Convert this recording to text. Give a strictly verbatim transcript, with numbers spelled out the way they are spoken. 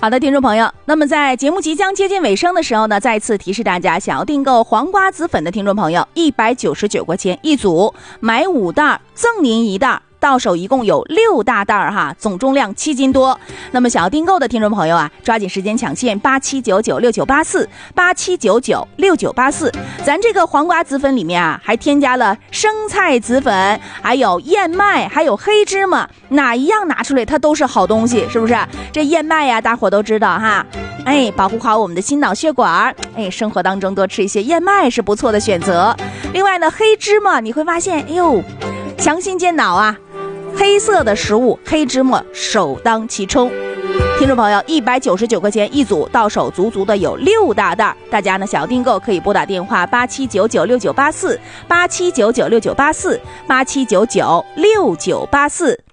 好的，听众朋友，那么在节目即将接近尾声的时候呢，再次提示大家，想要订购黄瓜子粉的听众朋友，一百九十九块钱一组，买五袋赠您一袋。到手一共有六大袋儿哈，总重量七斤多。那么想要订购的听众朋友啊，抓紧时间抢线八七九九六九八四八七九九六九八四。咱这个黄瓜子粉里面啊，还添加了生菜子粉，还有燕麦，还有黑芝麻，哪一样拿出来它都是好东西，是不是？这燕麦呀、啊，大伙都知道哈。哎，保护好我们的心脑血管，哎，生活当中多吃一些燕麦是不错的选择。另外呢，黑芝麻你会发现，哎呦，强心健脑啊。黑色的食物，黑芝麻首当其冲。听众朋友，一百九十九块钱一组，到手足足的有六大袋。大家呢想要订购，可以拨打电话八七九九六九八四八七九九六九八四八七九九六九八四。